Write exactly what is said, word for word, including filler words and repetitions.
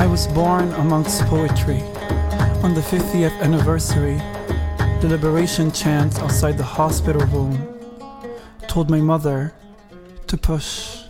I was born amongst poetry. On the fiftieth anniversary, the liberation chant outside the hospital room told my mother to push.